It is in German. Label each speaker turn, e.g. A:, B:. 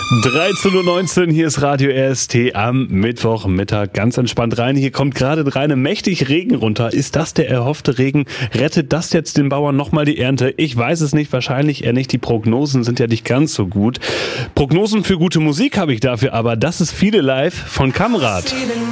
A: 13:19 Uhr, hier ist Radio RST am Mittwochmittag. Ganz entspannt rein. Hier kommt gerade rein mächtig Regen runter. Ist das der erhoffte Regen? Rettet das jetzt den Bauern nochmal die Ernte? Ich weiß es nicht, wahrscheinlich eher nicht. Die Prognosen sind ja nicht ganz so gut. Prognosen für gute Musik habe ich dafür, aber das ist Viele Live von Kamrat.